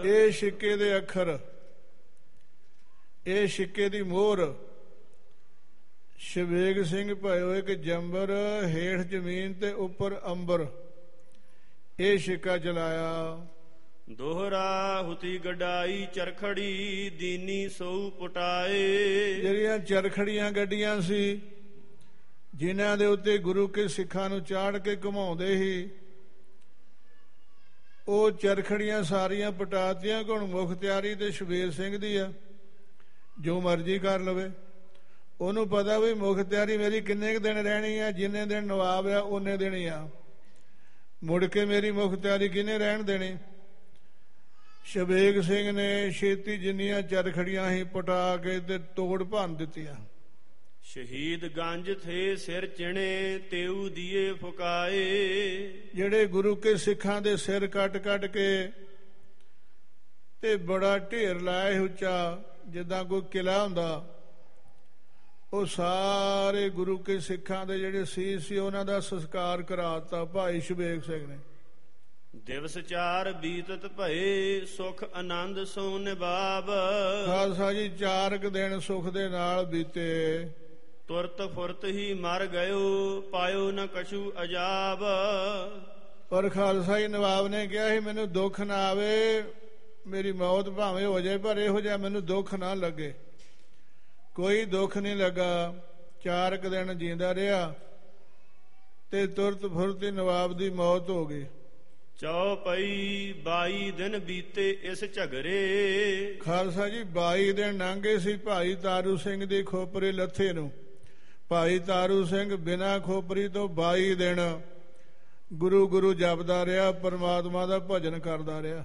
ਇਹ ਸਿੱਕੇ ਦੇ ਅੱਖਰ, ਇਹ ਸਿੱਕੇ ਦੀ ਮੋਹਰ। ਸ਼ਵੇਗ ਸਿੰਘ ਭਇਓ ਇੱਕ ਜੰਬਰ, ਹੇਠ ਜ਼ਮੀਨ ਤੇ ਉੱਪਰ ਅੰਬਰ, ਇਹ ਸਿੱਕਾ ਚਲਾਇਆ। ਦੋਹਰਾ ਹੁਤੀ ਗਡਾਈ ਚਰਖੜੀ, ਦੀਨੀ ਸੌ ਪੁਟਾਏ। ਜਿਹੜੀਆਂ ਚਰਖੜੀਆਂ ਗੱਡੀਆਂ ਸੀ, ਜਿਨ੍ਹਾਂ ਦੇ ਉੱਤੇ ਗੁਰੂ ਕੇ ਸਿੱਖਾਂ ਨੂੰ ਚਾੜ ਕੇ ਘੁਮਾਉਂਦੇ ਸੀ, ਉਹ ਚਰਖੜੀਆਂ ਸਾਰੀਆਂ ਪਟਾਤੀਆਂ। ਹੁਣ ਮੁਖਤਿਆਰੀ ਤੇ ਸ਼ਬੀਰ ਸਿੰਘ ਦੀ ਆ, ਜੋ ਮਰਜ਼ੀ ਕਰ ਲਵੇ। ਉਹਨੂੰ ਪਤਾ ਵੀ ਮੁਖਤਿਆਰੀ ਮੇਰੀ ਕਿੰਨੇ ਕੁ ਦਿਨ ਰਹਿਣੀ ਆ, ਜਿੰਨੇ ਦਿਨ ਨਵਾਬ ਆ ਉਹਨੇ ਦਿਨ ਹੀ ਆ, ਮੁੜ ਕੇ ਮੇਰੀ ਮੁਖਤਿਆਰੀ ਕਿਹਨੇ ਰਹਿਣ ਦੇਣੀ। ਸ਼ਬੀਰ ਸਿੰਘ ਨੇ ਛੇਤੀ ਜਿੰਨੀਆਂ ਚਰਖੜੀਆਂ ਸੀ ਪਟਾ ਕੇ ਤੇ ਤੋੜ ਭੰਨ ਦਿੱਤੀਆਂ। ਸ਼ਹੀਦ ਗੰਜ ਥੇ ਸਿਰ ਚਿਣੇ, ਤੇਊ ਦੀਏ ਫੁਕਾਏ। ਜਿਹੜੇ ਗੁਰੂ ਕੇ ਸਿੱਖਾਂ ਦੇ ਸਿਰ ਕੱਟ ਕੱਟ ਕੇ ਤੇ ਬੜਾ ਢੇਰ ਲਾਇਆ ਉੱਚਾ, ਜਿੱਦਾਂ ਕੋਈ ਕਿਲਾ ਹੁੰਦਾ, ਉਹ ਸਾਰੇ ਗੁਰੂ ਕੇ ਸਿੱਖਾਂ ਦੇ ਜਿਹੜੇ ਸੀਸ ਸੀ ਉਹਨਾਂ ਦਾ ਸੰਸਕਾਰ ਕਰਾਤਾ ਭਾਈ ਸ਼ਬੀਰ ਸਿੰਘ ਨੇ। ਦਿਵਸ ਚਾਰ ਬੀਤਤ ਭਏ, ਸੁਖ ਆਨੰਦ ਸੋ ਨਿਬਾਬ। ਖਾਲਸਾ ਜੀ 4 ਦਿਨ ਸੁਖ ਦੇ ਨਾਲ ਬੀਤੇ। ਤੁਰਤ ਫੁਰਤ ਹੀ ਮਰ ਗਇਓ, ਪਾਇਓ ਨ ਕਛੂ ਅਜਾਬ। ਪਰ ਖਾਲਸਾ ਜੀ ਨਵਾਬ ਨੇ ਕਿਹਾ ਸੀ ਮੈਨੂੰ ਦੁੱਖ ਨਾ ਆਵੇ, ਮੇਰੀ ਮੌਤ ਭਾਵੇਂ ਹੋ ਜਾਏ ਪਰ ਇਹੋ ਜਿਹਾ ਮੈਨੂੰ ਦੁੱਖ ਨਾ ਲੱਗੇ। ਕੋਈ ਦੁੱਖ ਨਹੀਂ ਲੱਗਾ। 4 ਦਿਨ ਜੀਂਦਾ ਰਿਹਾ ਤੇ ਤੁਰਤ ਫੁਰਤ ਹੀ ਨਵਾਬ ਦੀ ਮੌਤ ਹੋ ਗਈ। ਚੌਪਈ 22 ਦਿਨ ਬੀਤੇ ਇਸ ਝਗਰੇ। ਖਾਲਸਾ ਜੀ 22 ਦਿਨ ਲੰਘੇ ਸੀ ਭਾਈ ਤਾਰੂ ਸਿੰਘ ਦੀ ਖੋਪਰੀ ਲੱਥੇ ਨੂੰ। ਭਾਈ ਤਾਰੂ ਸਿੰਘ ਬਿਨਾਂ ਖੋਪਰੀ ਤੋਂ 22 ਦਿਨ ਗੁਰੂ ਗੁਰੂ ਜਪਦਾ ਰਿਹਾ, ਪਰਮਾਤਮਾ ਦਾ ਭਜਨ ਕਰਦਾ ਰਿਹਾ।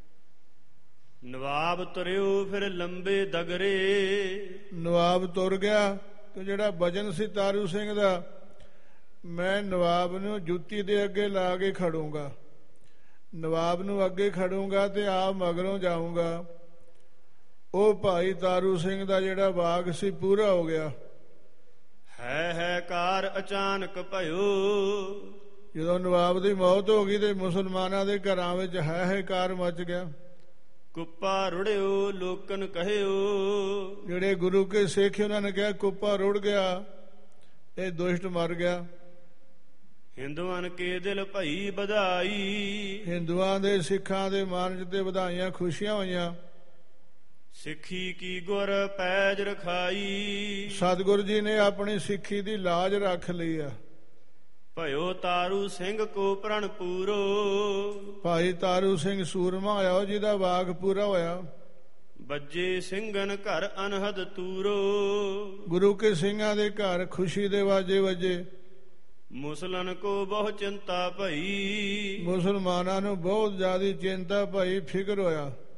ਨਵਾਬ ਤੁਰਿਓ ਫਿਰ ਲੰਬੇ ਦਗਰੇ। ਨਵਾਬ ਤੁਰ ਗਿਆ ਤੇ ਜਿਹੜਾ ਵਜਨ ਸੀ ਤਾਰੂ ਸਿੰਘ ਦਾ, ਮੈਂ ਨਵਾਬ ਨੂੰ ਜੁੱਤੀ ਦੇ ਅੱਗੇ ਲਾ ਕੇ ਖੜੂੰਗਾ, ਨਵਾਬ ਨੂੰ ਅੱਗੇ ਖੜੂੰਗਾ ਤੇ ਆਪ ਮਗਰੋਂ ਜਾਊਂਗਾ। ਉਹ ਭਾਈ ਤਾਰੂ ਸਿੰਘ ਦਾ ਜਿਹੜਾ ਵਾਗ ਸੀ ਪੂਰਾ ਹੋ ਗਿਆ। ਹੈ ਕਾਰ ਅਚਾਨਕ ਭਇਓ। ਜਦੋਂ ਨਵਾਬ ਦੀ ਮੌਤ ਹੋ ਗਈ ਤੇ ਮੁਸਲਮਾਨਾਂ ਦੇ ਘਰਾਂ ਵਿੱਚ ਹੈ ਕਾਰ ਮਚ ਗਿਆ। ਕੁੱਪਾ ਰੁੜਿਓ ਲੋਕਨ ਕਹਿਓ। ਜਿਹੜੇ ਗੁਰੂ ਕੇ ਸਿੱਖ ਉਹਨਾਂ ਨੇ ਕਿਹਾ ਕੁੱਪਾ ਰੁੜ ਗਿਆ, ਇਹ ਦੁਸ਼ਟ ਮਰ ਗਿਆ। ਹਿੰਦੂਆਂ ਕੇ ਦਿਲ ਭਈ ਵਧਾਈ। ਹਿੰਦੂਆਂ ਦੇ ਸਿੱਖਾਂ ਦੇ ਮਨ 'ਚ ਤੇ ਵਧਾਈਆਂ ਖੁਸ਼ੀਆਂ ਹੋਈਆਂ। ਸਿੱਖੀ ਕੀ ਗੁਰ ਪੈਜ ਰਖਾਈ। ਸਤਿਗੁਰੂ ਜੀ ਨੇ ਆਪਣੀ ਸਿੱਖੀ ਦੀ ਲਾਜ ਰੱਖ ਲਈ ਆ। ਭਇਓ ਤਾਰੂ ਸਿੰਘ ਕੋ ਪ੍ਰਣ ਪੂਰੋ। ਭਾਈ ਤਾਰੂ ਸਿੰਘ ਸੂਰਮਾ ਹੋਇਆ ਜਿਹਦਾ ਵਾਗ ਪੂਰਾ ਹੋਇਆ। ਬੱਜੇ ਸਿੰਘਨ ਘਰ ਅਨਹਦ ਤੂਰੋ। ਗੁਰੂ ਕੇ ਸਿੰਘਾਂ ਦੇ ਘਰ ਖੁਸ਼ੀ ਦੇ ਵਾਜੇ ਵੱਜੇ। ਮੁਸਲਨ ਕੋ ਬਹੁ ਚਿੰਤਾ ਭਈ। ਮੁਸਲਮਾਨਾਂ ਨੂੰ ਬਹੁਤ ਜ਼ਿਆਦਾ ਚਿੰਤਾ ਭਈ, ਫਿਕਰ ਹੋਇਆ।